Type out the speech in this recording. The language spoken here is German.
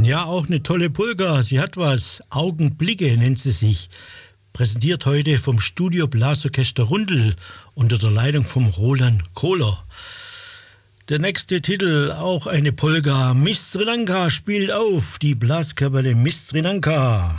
Ja, auch eine tolle Polka. Sie hat was. Augenblicke nennt sie sich. Präsentiert heute vom Studio Blasorchester Rundel unter der Leitung vom Roland Kohler. Der nächste Titel, auch eine Polka. Miss Sri Lanka spielt auf. Die Blaskapelle Miss Sri Lanka.